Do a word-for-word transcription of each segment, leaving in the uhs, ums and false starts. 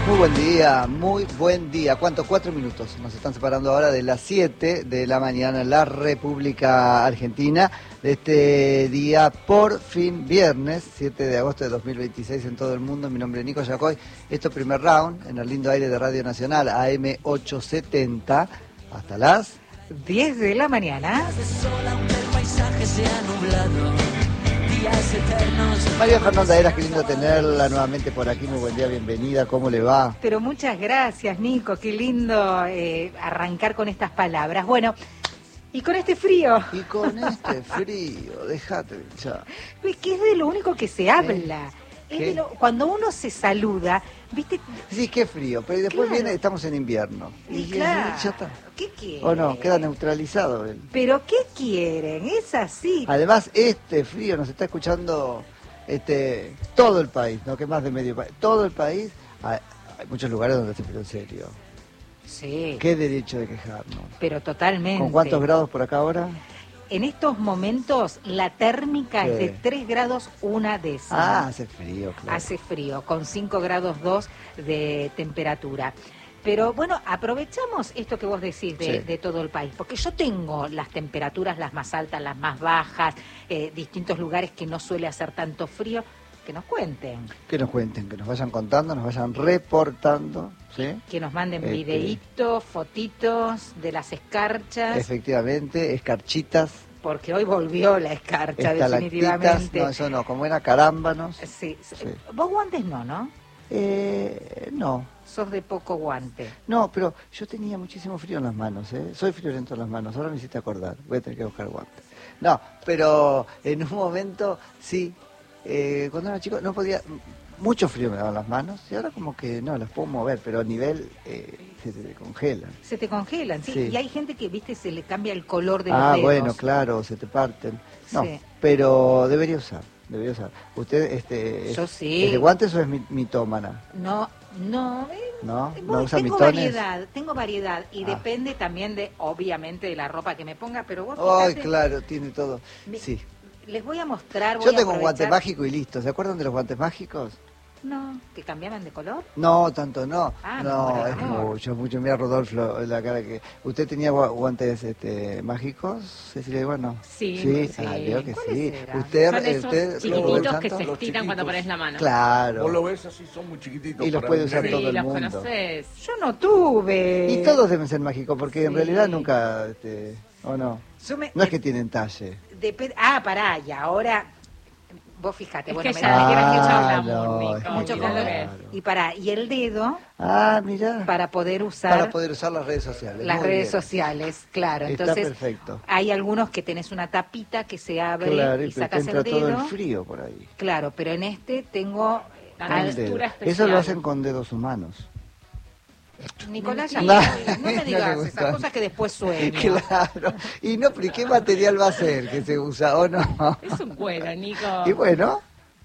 Muy buen día, muy buen día. ¿Cuántos? Cuatro minutos. Nos están separando ahora de las siete de la mañana en la República Argentina. De este día, por fin, viernes, siete de agosto de dos mil veintiséis en todo el mundo. Mi nombre es Nico Yacoy. Esto es Primer Round, en el lindo aire de Radio Nacional, A M ochocientos setenta. Hasta las diez de la mañana. María Fernanda Eras, qué lindo tenerla nuevamente por aquí. Muy buen día, bienvenida, ¿cómo le va? Pero muchas gracias, Nico, qué lindo eh, arrancar con estas palabras. Bueno, y con este frío. Y con este frío, déjate ya. Que es de lo único que se habla. Es de lo, cuando uno se saluda, ¿viste? Sí, qué frío, pero después claro. viene, estamos en invierno. Y, y claro, ya está. ¿Qué quieren? O no, queda neutralizado él. Pero ¿qué quieren? Es así. Además, este frío nos está escuchando este todo el país, no que más de medio país. Todo el país, hay, hay muchos lugares donde hace frío en serio. Sí. ¿Qué derecho de quejarnos? Pero totalmente. ¿Con cuántos grados por acá ahora? En estos momentos la térmica sí. es de tres grados una décima. Ah, hace frío, claro. Hace frío, con cinco grados dos de temperatura. Pero bueno, aprovechamos esto que vos decís de, sí. de todo el país, porque yo tengo las temperaturas, las más altas, las más bajas, eh, distintos lugares que no suele hacer tanto frío. Que nos cuenten. Que nos cuenten, que nos vayan contando, nos vayan reportando, ¿sí? Que nos manden este... videitos, fotitos de las escarchas. Efectivamente, escarchitas. Porque hoy volvió la escarcha, definitivamente. No, eso no, como era carámbanos. Sí. sí. sí. Vos guantes no, ¿no? Eh, no. Sos de poco guante. No, pero yo tenía muchísimo frío en las manos, ¿eh? Soy friolento en las manos, ahora me hiciste acordar, voy a tener que buscar guantes. No, pero en un momento, sí, eh, cuando era chico no podía, mucho frío me daban las manos, y ahora como que no, las puedo mover, pero a nivel, eh, se te congelan. Se te congelan, sí, sí. Y hay gente que, viste, se le cambia el color de los ah, dedos. Ah, bueno, claro, se te parten. No, sí. pero debería usar. Debería usar. ¿Usted este, Yo es, sí. es de guantes o es mitómana? No, no. Eh, ¿No? Voy, ¿No usa tengo mitones? variedad, tengo variedad. Y ah. depende también de, obviamente, de la ropa que me ponga, pero vos Ay, fíjate, claro, tiene todo. me, sí. Les voy a mostrar. Voy Yo tengo a un guante mágico y listo. ¿Se acuerdan de los guantes mágicos? No, ¿que cambiaban de color? No, tanto no. Ah, no, es mucho, mucho. Mira, Rodolfo, la cara que... ¿Usted tenía guantes este, mágicos, Cecilia? Bueno, sí, sí. sí. Ah, veo que sí. Será? Usted, son esos usted, chiquititos que se estiran cuando pones la mano. Claro. Vos lo ves así, son muy chiquititos. Y los puede usar sí, todo el los mundo. Conocés. Yo no tuve. Y todos deben ser mágicos, porque sí. en realidad nunca, este, ¿o no? Me, no es que tienen talle. De, ah, pará, y ahora... Vos fíjate, es bueno, que me ya da llevan mucho Ah, glamour, no, Nico, es mucho mirá lo color. que es. Y para y el dedo Ah, mira. para poder usar Para poder usar las redes sociales. las Muy redes bien. sociales, claro. Está Entonces perfecto. hay algunos que tenés una tapita que se abre Claro, y y sacas entra el dedo. todo el frío por ahí. Claro, pero en este tengo La al- textura especial. Eso lo hacen con dedos humanos. Nicolás, ya No, no, me no digas le esas gusta. cosas que después sueño. Claro. Y no, pero ¿y qué material va a ser que se usa o no? Es un cuero, Nico. Y bueno.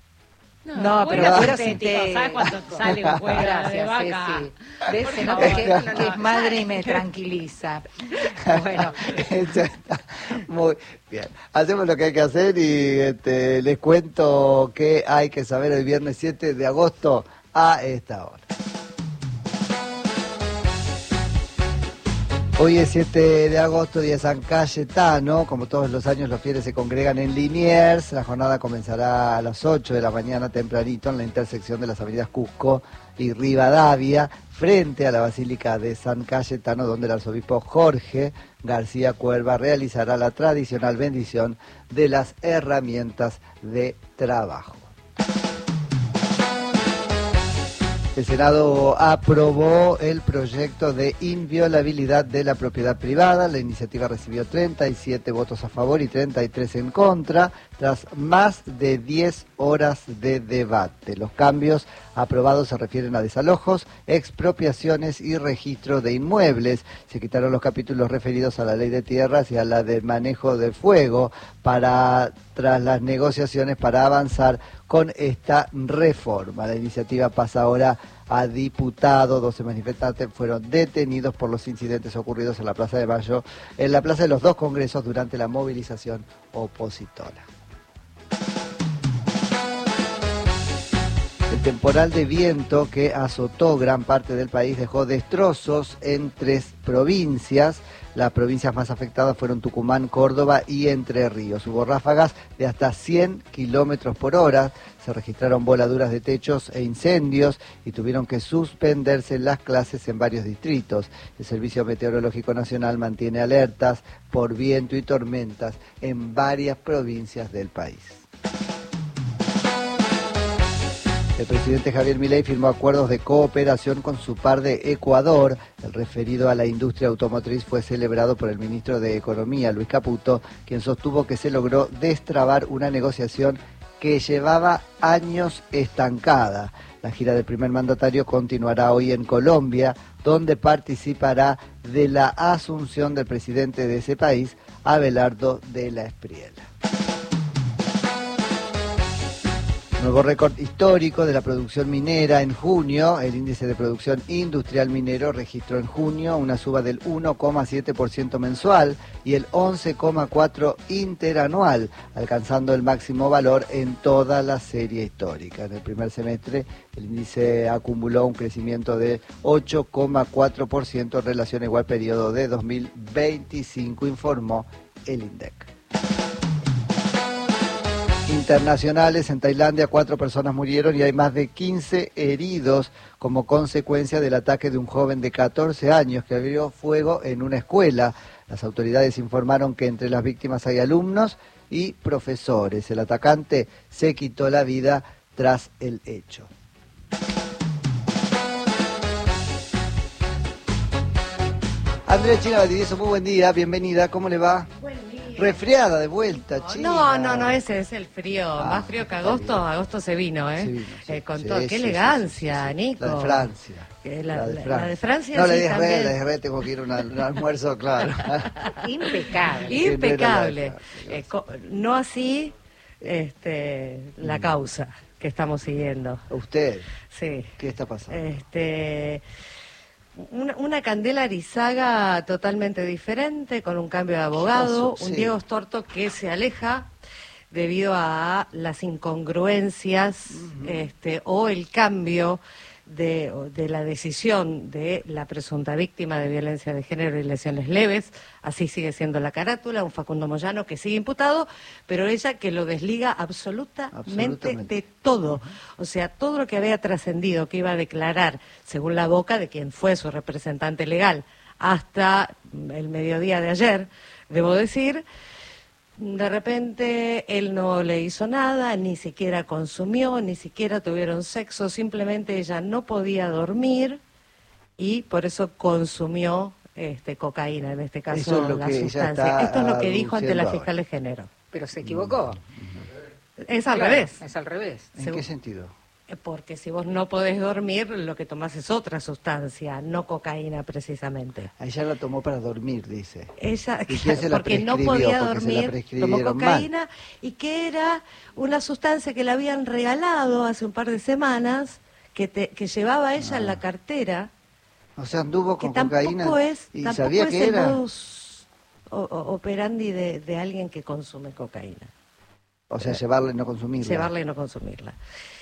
No, pero cuero cuero sintético. sintético. ¿Sabes cuánto sale un cuero de Gracias, vaca? Ceci. ¿Ves? Por Se nota favor, que, no, no, que es no. madre y me tranquiliza. Bueno, Eso está muy bien. Hacemos lo que hay que hacer y este, les cuento qué hay que saber el viernes siete de agosto a esta hora. Hoy es siete de agosto, día de San Cayetano. Como todos los años, los fieles se congregan en Liniers. La jornada comenzará a las ocho de la mañana tempranito en la intersección de las avenidas Cusco y Rivadavia, frente a la Basílica de San Cayetano, donde el arzobispo Jorge García Cuerva realizará la tradicional bendición de las herramientas de trabajo. El Senado aprobó el proyecto de inviolabilidad de la propiedad privada. La iniciativa recibió treinta y siete votos a favor y treinta y tres en contra, tras más de diez horas de debate. Los cambios aprobados se refieren a desalojos, expropiaciones y registro de inmuebles. Se quitaron los capítulos referidos a la ley de tierras y a la de manejo del fuego para tras las negociaciones para avanzar con esta reforma. La iniciativa pasa ahora a diputado. doce manifestantes fueron detenidos por los incidentes ocurridos en la Plaza de Mayo, en la Plaza de los dos Congresos durante la movilización opositora. El temporal de viento que azotó gran parte del país dejó destrozos en tres provincias. Las provincias más afectadas fueron Tucumán, Córdoba y Entre Ríos. Hubo ráfagas de hasta cien kilómetros por hora, se registraron voladuras de techos e incendios y tuvieron que suspenderse las clases en varios distritos. El Servicio Meteorológico Nacional mantiene alertas por viento y tormentas en varias provincias del país. El presidente Javier Milei firmó acuerdos de cooperación con su par de Ecuador. El referido a la industria automotriz fue celebrado por el ministro de Economía, Luis Caputo, quien sostuvo que se logró destrabar una negociación que llevaba años estancada. La gira del primer mandatario continuará hoy en Colombia, donde participará de la asunción del presidente de ese país, Abelardo de la Espriella. Nuevo récord histórico de la producción minera en junio. El índice de producción industrial minero registró en junio una suba del uno coma siete por ciento mensual y el once coma cuatro por ciento interanual, alcanzando el máximo valor en toda la serie histórica. En el primer semestre, el índice acumuló un crecimiento de ocho coma cuatro por ciento en relación a igual periodo de dos mil veinticinco, informó el INDEC. Internacionales, en Tailandia cuatro personas murieron y hay más de quince heridos como consecuencia del ataque de un joven de catorce años que abrió fuego en una escuela. Las autoridades informaron que entre las víctimas hay alumnos y profesores. El atacante se quitó la vida tras el hecho. Andrea China Valdivieso, muy buen día, bienvenida, ¿cómo le va? Buen día. Resfriada de vuelta, China. No, no, no, ese es el frío, Ah, más frío que agosto, agosto se vino, ¿eh? Se vino, sí. Eh, con Sí, todo, sí, qué sí, elegancia, sí, sí, sí. Nico. La de Francia. Eh, La, La de la- Francia. la de Francia No, la sí de Israel, también. la de Israel tengo que ir a un al- un almuerzo, claro. Impecable. Impecable. Sí, no era la de Eh, co- no así este, la Mm. causa que estamos siguiendo. Usted, Sí. ¿qué está pasando? Este, una, una Candela Arizaga totalmente diferente, con un cambio de abogado, pasó? un Sí. Diego Storto que se aleja debido a las incongruencias este, o el cambio de, o de la decisión de la presunta víctima de violencia de género y lesiones leves. Así sigue siendo la carátula, un Facundo Moyano que sigue imputado, pero ella que lo desliga absolutamente, Absolutamente. de todo. O sea, todo lo que había trascendido, que iba a declarar, según la boca de quien fue su representante legal, hasta el mediodía de ayer, debo decir, de repente él no le hizo nada, ni siquiera consumió, ni siquiera tuvieron sexo, simplemente ella no podía dormir y por eso consumió este, cocaína, en este caso Eso es lo la que ella sustancia. está Esto es lo que dijo ante la aduciendo fiscal de género. Pero se equivocó. Es al Claro, revés. Es al revés. ¿En según- qué sentido? Porque si vos no podés dormir, lo que tomás es otra sustancia, no cocaína precisamente. A ella la tomó para dormir, dice. Ella, ¿Y quién se la porque no prescribió? podía Porque se la dormir, prescribieron tomó cocaína y que era una sustancia que le habían regalado hace un par de semanas, que, te, que llevaba ella en la cartera, O sea, anduvo que con tampoco cocaína es, y tampoco sabía es que el era. modus o- o- operandi de, de alguien que consume cocaína. O sea, llevarla y no consumirla. Llevarla y no consumirla.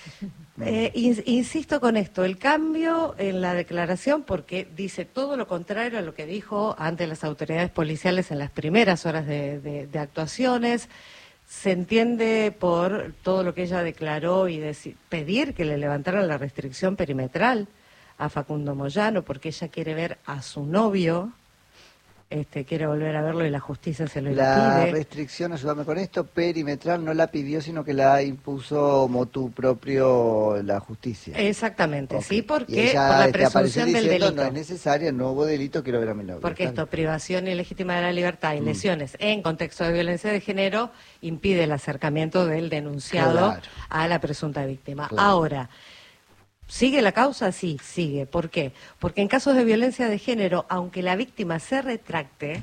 Eh, in- insisto con esto, el cambio en la declaración, porque dice todo lo contrario a lo que dijo ante las autoridades policiales en las primeras horas de, de- de actuaciones, se entiende por todo lo que ella declaró y deci- pedir que le levantaran la restricción perimetral a Facundo Moyano, porque ella quiere ver a su novio, este, quiere volver a verlo y la justicia se lo La impide. restricción, ayúdame con esto, perimetral no la pidió, sino que la impuso motu propio la justicia. Exactamente, Ok. sí, Y porque ella, por la este, apareció presunción del diciendo, delito. no es necesaria, no hubo delito, quiero ver a mi novio. Porque Está esto, privación ilegítima de la libertad y lesiones en contexto de violencia de género, impide el acercamiento del denunciado Claro. a la presunta víctima. Claro. Ahora, ¿sigue la causa? Sí, sigue. ¿Por qué? Porque en casos de violencia de género, aunque la víctima se retracte,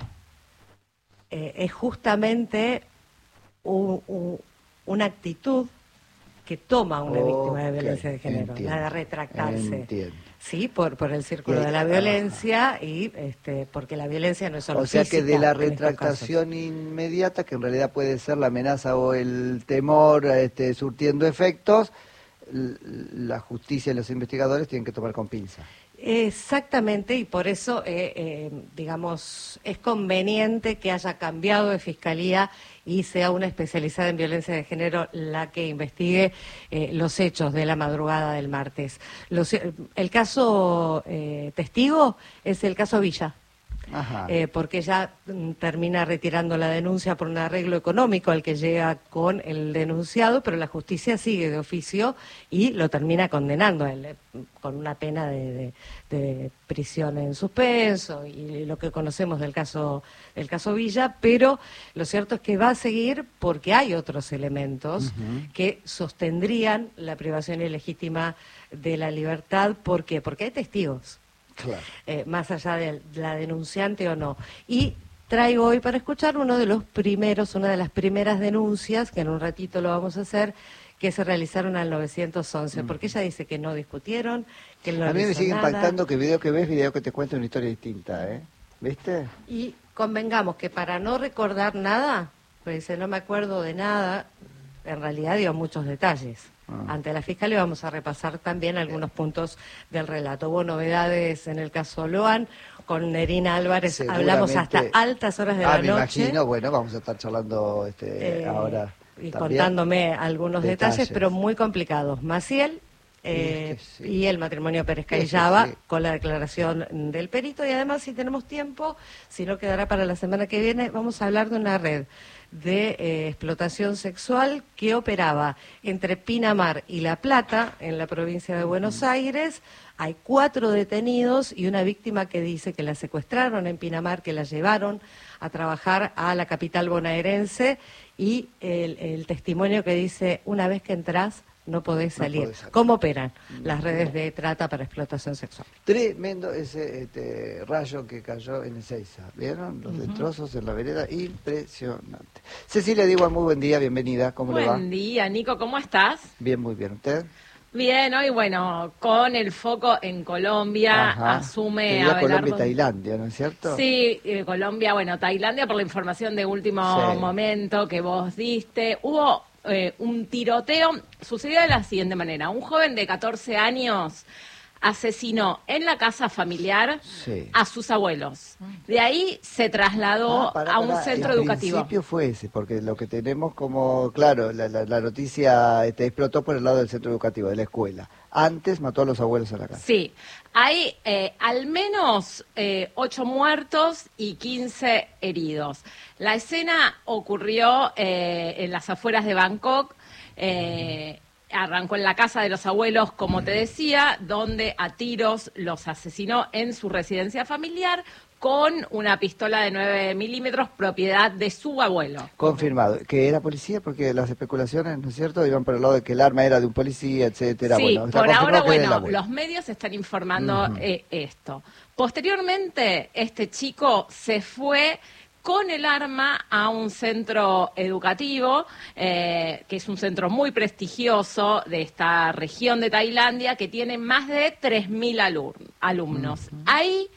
eh, es justamente un- un- una actitud que toma una víctima de Ok, violencia de género, entiendo, la de retractarse. entiendo. Sí, por, por el círculo Y- de la ajá. violencia y este, porque la violencia no es solo O sea que de física la en estos retractación inmediata, que en realidad puede ser la amenaza o el temor este, surtiendo efectos, la justicia y los investigadores tienen que tomar con pinza. Exactamente, y por eso, eh, eh, digamos, es conveniente que haya cambiado de fiscalía y sea una especializada en violencia de género la que investigue eh, los hechos de la madrugada del martes. Los, el caso eh, testigo es el caso Villa. Eh, porque ella mm, termina retirando la denuncia por un arreglo económico al que llega con el denunciado, pero la justicia sigue de oficio y lo termina condenando a él, eh, con una pena de, de, de prisión en suspenso y lo que conocemos del caso del caso Villa, pero lo cierto es que va a seguir porque hay otros elementos uh-huh. que sostendrían la privación ilegítima de la libertad. ¿Por qué? Porque hay testigos. Claro. Eh, más allá de la denunciante o no. Y traigo hoy para escuchar uno de los primeros, una de las primeras denuncias, que en un ratito lo vamos a hacer, que se realizaron al novecientos once, mm. porque ella dice que no discutieron, que no. A mí me sigue nada. impactando que video que ves, video que te cuenta una historia distinta, ¿eh? ¿Viste? Y convengamos que para no recordar nada, pues dice, no me acuerdo de nada, en realidad dio muchos detalles. Ah. Ante la Fiscalía vamos a repasar también algunos puntos del relato. Hubo novedades en el caso Loan, con Nerina Álvarez hablamos hasta altas horas de ah, la me noche. Imagino, bueno, vamos a estar charlando este, eh, ahora. Y también. contándome algunos detalles, detalles, pero muy complicados. Maciel eh, sí. y el matrimonio Pérez Cayllaba, sí. con la declaración del perito. Y además, si tenemos tiempo, si no quedará para la semana que viene, vamos a hablar de una red de eh, explotación sexual que operaba entre Pinamar y La Plata, en la provincia de Buenos Aires. Hay cuatro detenidos y una víctima que dice que la secuestraron en Pinamar, que la llevaron a trabajar a la capital bonaerense, y el, el testimonio que dice, una vez que entras, no podés salir. No podés salir. ¿Cómo operan las redes de trata para explotación sexual? Tremendo ese este, rayo que cayó en Ezeiza. ¿Vieron? Los uh-huh. destrozos en la vereda. Impresionante. Cecilia Diwan, muy buen día, bienvenida. ¿Cómo buen le va? Buen día, Nico, ¿cómo estás? Bien, muy bien. ¿Usted? Bien, hoy, bueno, con el foco en Colombia, Ajá. asume Abelardo... Colombia y Tailandia, ¿no es cierto? Sí, eh, Colombia, bueno, Tailandia, por la información de último sí. momento que vos diste. Hubo eh, un tiroteo, sucedió de la siguiente manera. Un joven de catorce años asesinó en la casa familiar sí. a sus abuelos. De ahí se trasladó ah, para, a un para. centro el educativo. El principio fue ese, porque lo que tenemos como, claro, la, la, la noticia este, explotó por el lado del centro educativo, de la escuela. Antes mató a los abuelos en la casa. Sí, hay eh, al menos eh, ocho muertos y quince heridos. La escena ocurrió eh, en las afueras de Bangkok. Eh, Arrancó en la casa de los abuelos, como te decía, donde a tiros los asesinó en su residencia familiar con una pistola de nueve milímetros, propiedad de su abuelo. Confirmado. ¿Que era policía? Porque las especulaciones, ¿no es cierto?, iban por el lado de que el arma era de un policía, etcétera. Sí, bueno, por ahora, bueno, los medios están informando uh-huh. eh, esto. Posteriormente, este chico se fue con el arma a un centro educativo, eh, que es un centro muy prestigioso de esta región de Tailandia, que tiene más de tres mil alum- alumnos. Uh-huh. Ahí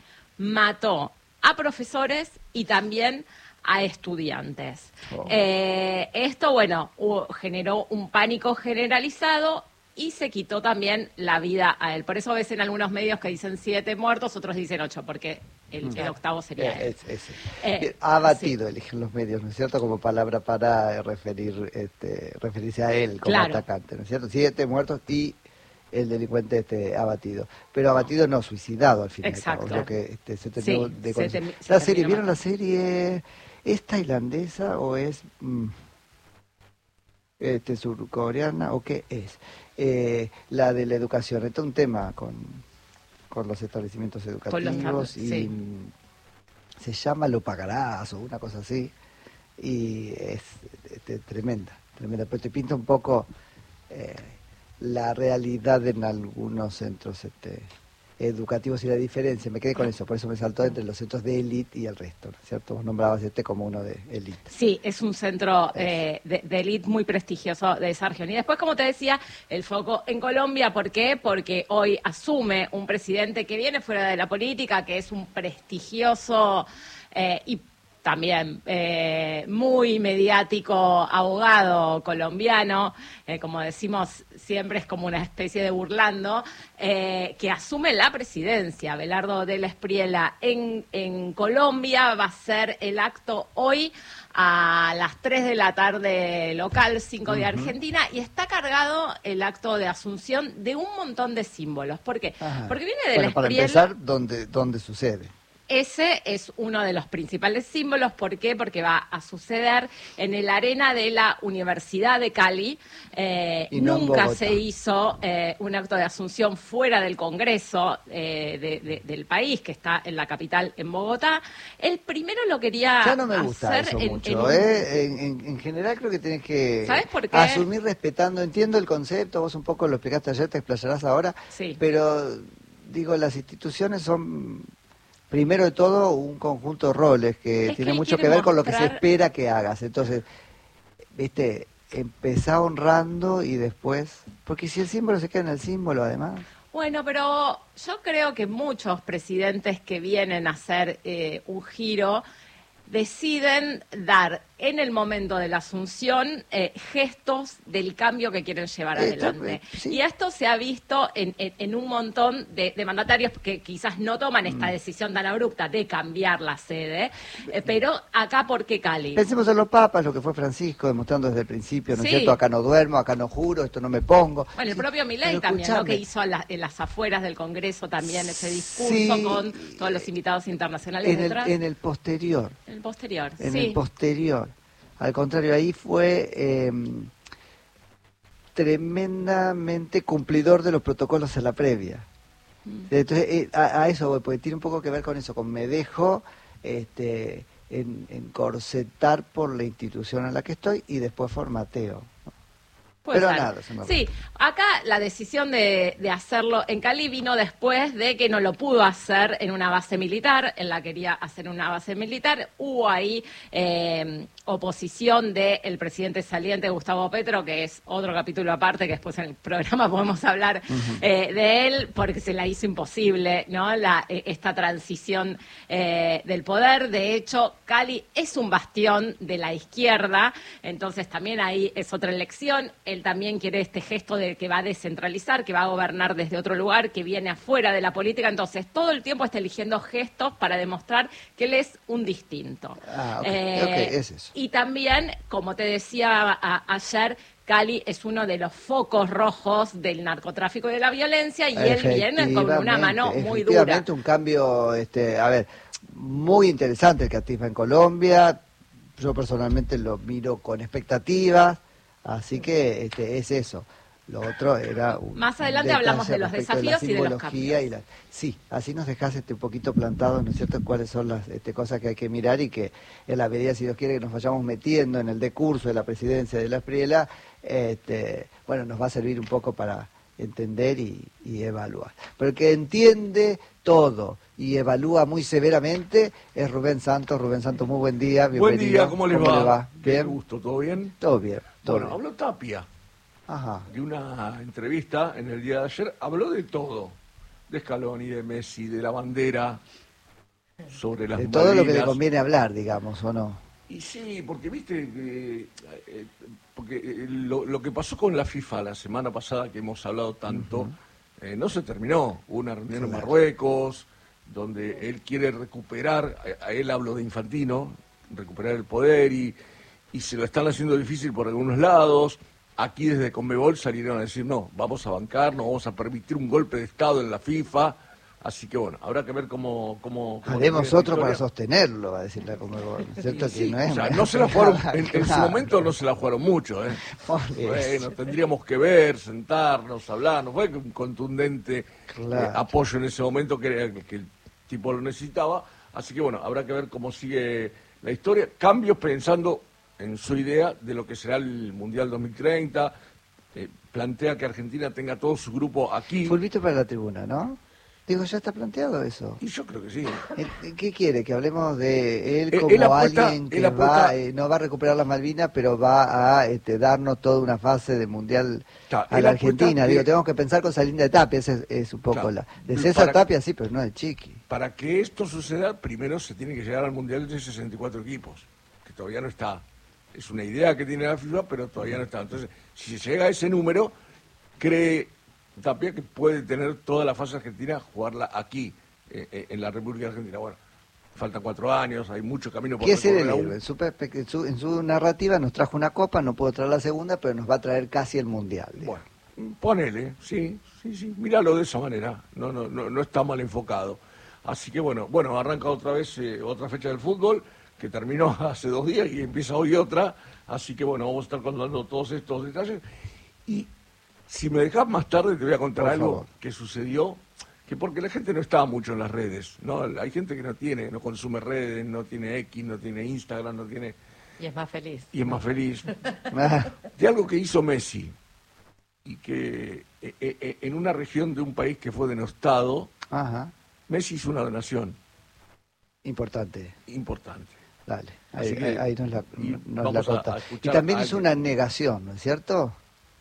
mató a profesores y también a estudiantes. Oh. Eh, esto, bueno, hubo, generó un pánico generalizado y se quitó también la vida a él. Por eso ves en algunos medios que dicen siete muertos, otros dicen ocho, porque el, el octavo sería él. Es, es, eh, abatido, sí. eligen los medios, ¿no es cierto?, como palabra para referir, este, referirse a él como claro. atacante, ¿no es cierto? Siete muertos y el delincuente este, abatido. Pero abatido no, suicidado al final. Exacto. Lo que este, se terminó sí, de se te, La se serie, ¿vieron la serie? ¿Es tailandesa o es mm, este, surcoreana o qué es? Eh, la de la educación. Esto es un tema con, con los establecimientos educativos los, y sí. se llama Lo Pagarás o una cosa así y es este, tremenda, tremenda, pero te pinta un poco eh, la realidad en algunos centros este, educativos y la diferencia. Me quedé con eso, por eso me saltó entre los centros de élite y el resto, ¿no es cierto? Vos nombrabas este como uno de élite. Sí, es un centro eh, de, de élite muy prestigioso de esa región. Y después, como te decía, el foco en Colombia, ¿por qué? Porque hoy asume un presidente que viene fuera de la política, que es un prestigioso eh, y también eh, muy mediático abogado colombiano, eh, como decimos siempre es como una especie de burlando, eh, que asume la presidencia. Abelardo Del Espriella en, en Colombia va a ser el acto hoy a las tres de la tarde local, cinco de Argentina, y está cargado el acto de asunción de un montón de símbolos. ¿Por qué? Ajá. Porque viene Del Bueno, para Espriella. empezar, ¿dónde, dónde sucede? Ese es uno de los principales símbolos. ¿Por qué? Porque va a suceder en el arena de la Universidad de Cali. Eh, Y no en nunca Bogotá. se hizo eh, un acto de asunción fuera del Congreso eh, de- de- del país, que está en la capital, en Bogotá. El primero lo quería Ya no me gusta hacer eso en, mucho, en un- ¿eh? En, en- en general creo que tienes que ¿Sabes por qué? asumir respetando, entiendo el concepto, vos un poco lo explicaste ayer, te explayarás ahora, Sí. pero digo, las instituciones son, primero de todo, un conjunto de roles que Es que tiene él mucho quiere que ver con lo que se mostrar- espera que hagas. Entonces, viste, empezá honrando y después, porque si el símbolo se queda en el símbolo además. Bueno, pero yo creo que muchos presidentes que vienen a hacer eh, un giro deciden dar en el momento de la asunción eh, gestos del cambio que quieren llevar Eh, está- adelante. eh, sí. Y esto se ha visto en, en- en un montón de, de mandatarios que quizás no toman esta Mm. decisión tan abrupta de cambiar la sede, eh, pero acá, ¿por qué Cali? Pensemos en los papas, lo que fue Francisco, demostrando desde el principio, ¿no es Sí. cierto? Acá no duermo, acá no juro, esto no me pongo. Bueno, el Sí, propio Milei pero también, ¿no? escuchame, Que hizo a la- en las afueras del Congreso también ese discurso Sí. con todos los invitados internacionales en el, detrás. en el posterior, En el posterior, en sí. el posterior. Al contrario, ahí fue eh, tremendamente cumplidor de los protocolos a la previa. Mm. Entonces, eh, a, a eso voy, porque tiene un poco que ver con eso, con me dejo este, en, encorsetar por la institución en la que estoy y después formateo. Puede Pero ser. nada, se me Sí, acá la decisión de, de hacerlo en Cali vino después de que no lo pudo hacer en una base militar, él la quería hacer en una base militar. Hubo ahí eh, oposición del presidente saliente Gustavo Petro, que es otro capítulo aparte, que después en el programa podemos hablar eh, de él, porque se la hizo imposible, ¿no? La, eh, esta transición eh, del poder. De hecho, Cali es un bastión de la izquierda, entonces también ahí es otra elección. Él también quiere este gesto de que va a descentralizar, que va a gobernar desde otro lugar, que viene afuera de la política. Entonces, todo el tiempo está eligiendo gestos para demostrar que él es un distinto. Ah, ok, Eh, ok, es eso. Y también, como te decía a- ayer, Cali es uno de los focos rojos del narcotráfico y de la violencia, y él viene con una mano muy dura. Efectivamente, un cambio, este, a ver, muy interesante el que atisba en Colombia. Yo personalmente lo miro con expectativas, así que este, es eso. Lo otro era un Más adelante detalle hablamos de los respecto de la desafíos y de los simbología cambios. y la- sí, así nos dejas este, un poquito plantados, ¿no es cierto?, cuáles son las este, cosas que hay que mirar y que en la medida, si Dios quiere, que nos vayamos metiendo en el decurso de la presidencia de la Espriella, este, bueno, nos va a servir un poco para entender y, y evaluar. Pero el que entiende todo y evalúa muy severamente es Rubén Santos. Rubén Santos, muy buen día, bienvenido. Buen día, ¿cómo les va? Qué ¿Bien? gusto, ¿todo bien? Todo bien, todo Bueno, bien. habló Tapia Ajá. de una entrevista en el día de ayer, habló de todo, de Scaloni, de Messi, de la bandera, sobre las De todo lo que le Malvinas. conviene hablar, digamos, ¿o no? Y sí, porque viste, que, eh, porque eh, lo, lo que pasó con la FIFA la semana pasada, que hemos hablado tanto, eh, no se terminó. Hubo una reunión en Claro. Marruecos, donde él quiere recuperar, a, a él hablo de Infantino, recuperar el poder y, y se lo están haciendo difícil por algunos lados. Aquí desde Conmebol salieron a decir, no, vamos a bancar, no vamos a permitir un golpe de Estado en la FIFA. Así que bueno, habrá que ver cómo... cómo, cómo Haremos termina esta otro para historia. sostenerlo, va a decir la Conmebol, ¿no es cierto? Y Que sí, no es o sea, una- no se la jugaron, en, en su Claro. momento no se la jugaron mucho, ¿eh? Por Bueno, eso. tendríamos que ver, sentarnos, hablar, no fue un contundente Claro. eh, apoyo en ese momento que, era- que el tipo lo necesitaba, así que bueno, habrá que ver cómo sigue la historia, cambios pensando en su idea de lo que será el Mundial dos mil treinta, eh, plantea que Argentina tenga todo su grupo aquí. Fulvito para la tribuna, ¿no? Digo, ¿ya está planteado eso? Y yo creo que sí. ¿Qué quiere? ¿Que hablemos de él Él- como él apuesta- alguien que él apuesta- va, eh, no va a recuperar las Malvinas, pero va a este, darnos toda una fase de mundial Claro, a él la apuesta Argentina? que- Digo, tenemos que pensar con Salinda de Tapia, esa es, es un poco Claro. la... De Y César para- Tapia sí, pero no de Chiqui. Para que esto suceda, primero se tiene que llegar al Mundial de sesenta y cuatro equipos, que todavía no está. Es una idea que tiene la FIFA, pero todavía no está. Entonces, si se llega a ese número, cree Tapia que puede tener toda la fase argentina, jugarla aquí, eh, eh, en la República Argentina. Bueno, faltan cuatro años, hay mucho camino por ¿Qué es el recorrer aún. héroe? En su, perpe- en, su, en su narrativa nos trajo una copa, no pudo traer la segunda, pero nos va a traer casi el mundial. digo. Bueno, ponele, sí, sí, sí, míralo de esa manera, no, no, no, no está mal enfocado. Así que bueno, bueno, arranca otra vez eh, otra fecha del fútbol, que terminó hace dos días y empieza hoy otra, así que bueno, vamos a estar contando todos estos detalles. Y si me dejas más tarde te voy a contar Por algo favor. que sucedió, que porque la gente no está mucho en las redes, ¿no? Hay gente que no tiene, no consume redes, no tiene X, no tiene Instagram, no tiene... Y es más feliz. y es más feliz. Ah, De algo que hizo Messi, y que eh, eh, en una región de un país que fue denostado, ajá, Messi hizo una donación importante. importante. Dale, Así ahí, que- ahí- ahí nos la, y nos vamos la a- contá. a Y escuchar también a hizo alguien. una negación, ¿no es cierto?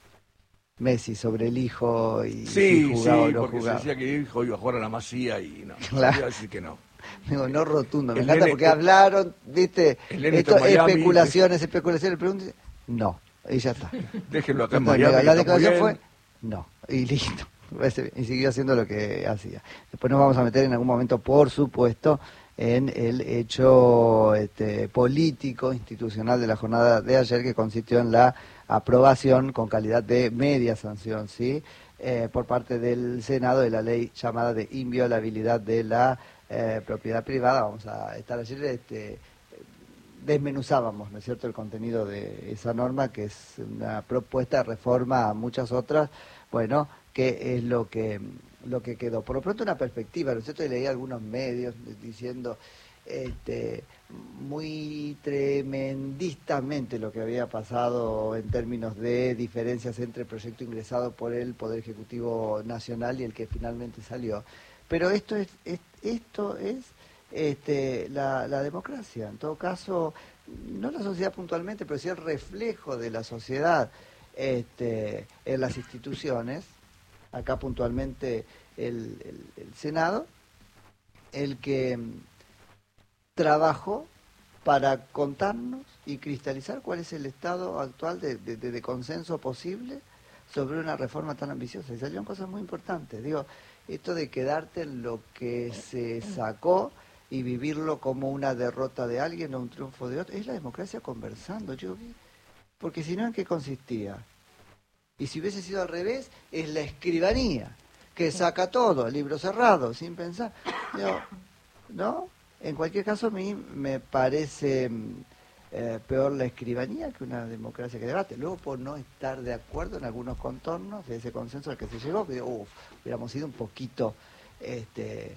Messi sobre el hijo y Sí, si sí, jugaba o no porque se jugaba. decía que hijo iba a jugar a la Masía y no, Claro. se iba a decir que no. Digo, no rotundo, me El encanta nene- porque hablaron, viste, el nene esto, está en Miami, especulaciones, especulaciones, preguntas, no, y ya está. Déjenlo acá en Entonces, Miami. la, que la está muy declaración bien. fue, no, y listo. Y siguió haciendo lo que hacía. Después nos vamos a meter en algún momento, por supuesto, en el hecho este, político, institucional de la jornada de ayer, que consistió en la aprobación con calidad de media sanción, ¿sí? Eh, por parte del Senado de la ley llamada de inviolabilidad de la eh, propiedad privada. Vamos a estar ayer, este, desmenuzábamos, ¿no es cierto?, el contenido de esa norma, que es una propuesta de reforma a muchas otras, bueno, que es lo que lo que quedó. Por lo pronto una perspectiva, ¿no es cierto?, y leí algunos medios diciendo este, muy tremendistamente lo que había pasado en términos de diferencias entre el proyecto ingresado por el Poder Ejecutivo Nacional y el que finalmente salió. Pero esto es, es esto es este, la, la democracia. En todo caso, no la sociedad puntualmente, pero sí el reflejo de la sociedad este, en las instituciones. Acá puntualmente el, el, el Senado, el que trabajó para contarnos y cristalizar cuál es el estado actual de, de, de consenso posible sobre una reforma tan ambiciosa. Y salieron cosas muy importantes. Digo, esto de quedarte en lo que se sacó y vivirlo como una derrota de alguien o un triunfo de otro, es la democracia conversando. Yo vi, porque si no, ¿en qué consistía? Y si hubiese sido al revés, es la escribanía, que saca todo, libro cerrado, sin pensar. Digo, ¿no? En cualquier caso, a mí me parece eh, peor la escribanía que una democracia que debate. Luego, por no estar de acuerdo en algunos contornos de ese consenso al que se llegó, que digo, uff, hubiéramos ido un poquito este,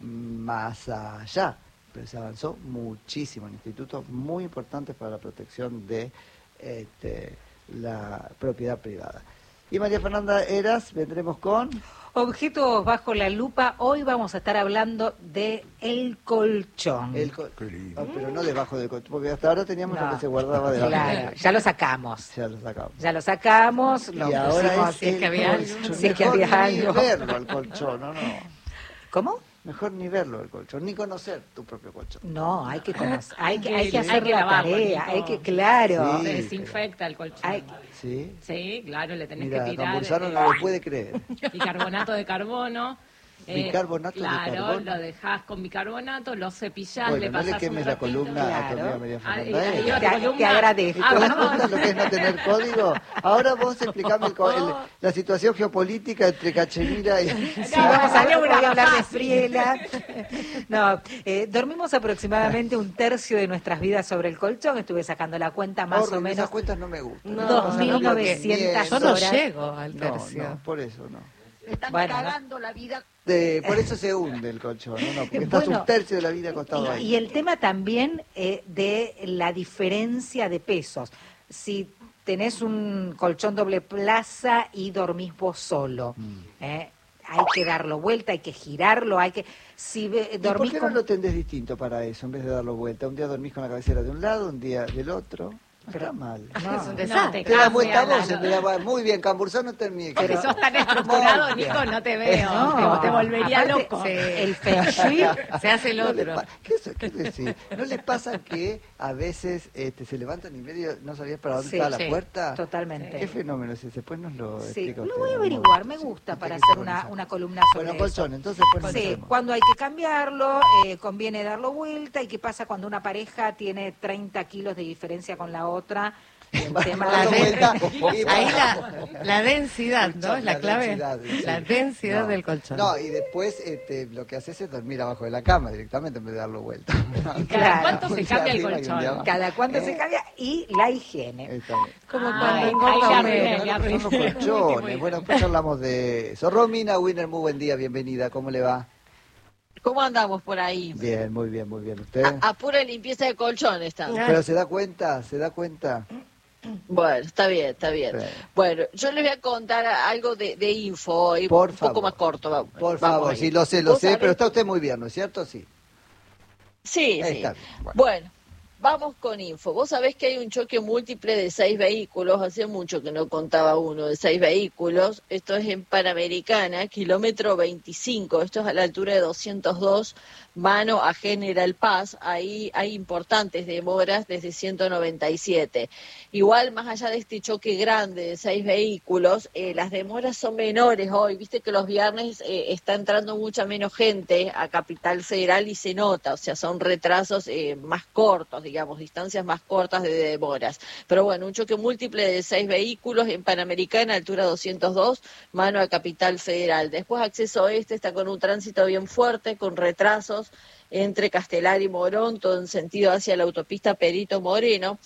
más allá. Pero se avanzó muchísimo en institutos muy importantes para la protección de este, la propiedad privada. Y María Fernanda Heras, vendremos con... Objetos bajo la lupa. Hoy vamos a estar hablando de el colchón. El col- Qué lindo. Ah, pero no debajo del colchón, porque hasta ahora teníamos No. lo que se guardaba debajo. Claro, ya lo sacamos. Ya lo sacamos. Ya lo sacamos, lo Y ahora pusimos, es si es el que había algo. colchón. Si es que Mejor había ni algo. verlo al colchón, no, no. ¿Cómo? Mejor ni verlo el colchón, ni conocer tu propio colchón. No, hay que conocer, hay que, hay que Hay hacer que la lavarlo, tarea, Nico. hay que, claro. Sí. Se desinfecta el colchón. Hay- ¿Sí? Sí, claro, le tenés Mira, que don tirar Bolsano eh, no lo puede creer. bicarbonato de carbono. Bicarbonato de claro, carbono. lo dejás con bicarbonato, lo cepillás, Bueno, le no le pasás quemes un la trapito. columna a tu Claro. amiga María Ah, Fernanda y- y Heras. Te- otra columna. te agradezco. ¿Y Ah, te das perdón. cuenta lo que es no tener código? Ahora vos explicame el co- el- la situación geopolítica entre Cachemira y... Sí, vamos a hablar, Una voy a hablar de fácil. Friela. No, eh, dormimos aproximadamente un tercio de nuestras vidas sobre el colchón. Estuve sacando la cuenta más Horrible, o menos. esas cuentas no me gustan. No, Me pasan mil los novecientas Yo movimientos. no horas. llego al No, tercio. no, por eso no. Están Bueno, cagando la vida. De- por eso se hunde el colchón, ¿no? No, porque estás Bueno, un tercio de la vida acostado Y, ahí. y el tema también eh, de la diferencia de pesos. Si tenés un colchón doble plaza y dormís vos solo, Mm. ¿eh? hay que darlo vuelta, hay que girarlo, hay que... Si ve, ¿Y dormís por qué con... no lo tendés distinto para eso, en vez de darlo vuelta? Un día dormís con la cabecera de un lado, un día del otro. No está mal. No, es un No, desastre. te Te das vuelta cambia vos, la- en vez de- muy bien, Cambursano termine. Vos que sos tan estructurado, Muy bien. Nico, no te veo. No. Te, te volvería Aparte, loco. sí. El feng shui... Se hace el No le otro. pa- ¿Qué, es- qué decir? ¿No le pasa que a veces este, se levantan y medio no sabías para dónde Sí, estaba sí, la puerta? Totalmente. ¿Qué fenómeno es ese? Después nos lo Sí, explica lo usted, voy a amor. averiguar, me Sí, gusta usted para que hacer se una, organiza. una columna sobre Bueno, colchón, eso. entonces después nos Sí, metemos. cuando hay que cambiarlo, eh, conviene darlo vuelta. ¿Y qué pasa cuando una pareja tiene treinta kilos de diferencia con la otra? El tema La Dando de- vuelta, y Ahí bueno. la, la densidad, ¿no? Es la clave. densidad, sí. La densidad No. del colchón. No, y después este, lo que haces es dormir abajo de la cama directamente en vez de darlo vuelta. ¿Cada cuánto se Un día cambia el arriba y un colchón? día abajo. Cada cuánto se Eh, cambia y la higiene. Está bien. Como Ay, cuando ahí engorda le Homero. arruiné, le Son arruiné. los Muy colchones. bien. Bueno, después hablamos de eso. Romina Winner, muy buen día, bienvenida. ¿Cómo le va? ¿Cómo andamos por ahí? Bien, muy bien, muy bien. ¿Usted? A, a pura limpieza de colchón están. Pero se da cuenta, se da cuenta. Bueno, está bien, está bien. Sí. Bueno, yo les voy a contar algo de, de info hoy, Por un favor. poco más corto. Vamos, Por vamos favor, ahí. sí, lo sé, lo ¿Vos sé, sabés? pero está usted muy bien, ¿no es cierto? Sí. Sí, Ahí sí. está bien, bueno. Bueno, vamos con info. Vos sabés que hay un choque múltiple de seis vehículos, hace mucho que no contaba uno de seis vehículos. Esto es en Panamericana, kilómetro veinticinco, esto es a la altura de doscientos dos, mano a General Paz. Ahí hay importantes demoras desde ciento noventa y siete. Igual, más allá de este choque grande de seis vehículos, eh, las demoras son menores hoy. Viste que los viernes eh, está entrando mucha menos gente a Capital Federal y se nota, o sea, son retrasos eh, más cortos, digamos, distancias más cortas de demoras. Pero bueno, un choque múltiple de seis vehículos en Panamericana, altura doscientos dos, mano a Capital Federal. Después acceso oeste está con un tránsito bien fuerte, con retrasos entre Castelar y Morón, todo en sentido hacia la autopista Perito Moreno.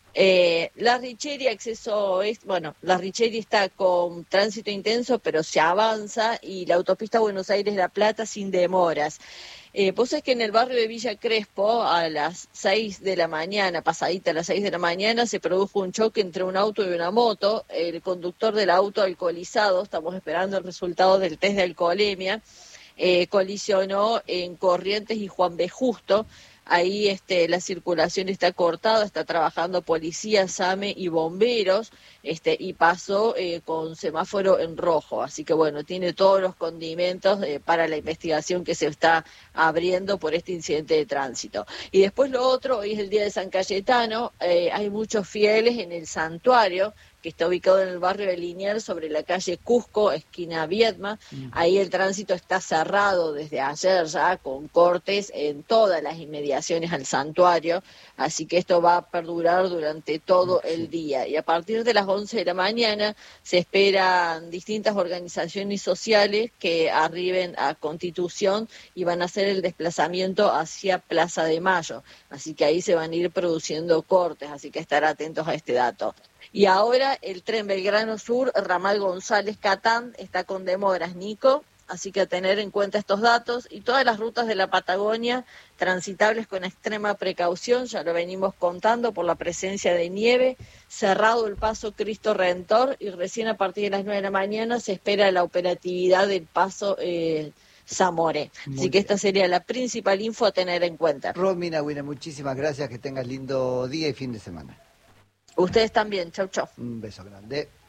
Eh, la Richeri, acceso oeste, bueno, la Richeri está con tránsito intenso, pero se avanza, y la autopista Buenos Aires-La Plata sin demoras. Eh, pues es que en el barrio de Villa Crespo, a las seis de la mañana, pasadita a las seis de la mañana, se produjo un choque entre un auto y una moto. El conductor del auto alcoholizado, estamos esperando el resultado del test de alcoholemia, eh, colisionó en Corrientes y Juan B. Justo. Ahí este, la circulación está cortada, está trabajando policía, SAME y bomberos, este, y pasó eh, con semáforo en rojo. Así que bueno, tiene todos los condimentos eh, para la investigación que se está abriendo por este incidente de tránsito. Y después lo otro, hoy es el día de San Cayetano, eh, hay muchos fieles en el santuario, que está ubicado en el barrio de Liniers, sobre la calle Cusco, esquina Viedma. Ahí el tránsito está cerrado desde ayer ya, con cortes en todas las inmediaciones al santuario, así que esto va a perdurar durante todo el día. Y a partir de las once de la mañana se esperan distintas organizaciones sociales que arriben a Constitución y van a hacer el desplazamiento hacia Plaza de Mayo, así que ahí se van a ir produciendo cortes, así que estar atentos a este dato. Y ahora el tren Belgrano Sur, ramal González Catán, está con demoras, Nico, así que a tener en cuenta estos datos, y todas las rutas de la Patagonia transitables con extrema precaución, ya lo venimos contando por la presencia de nieve, cerrado el paso Cristo Redentor, y recién a partir de las nueve de la mañana se espera la operatividad del paso eh, Zamore. Muy Así que bien. esta sería la principal info a tener en cuenta. Romina Winner, muchísimas gracias, que tengas lindo día y fin de semana. Ustedes también, chau chau. Un beso grande.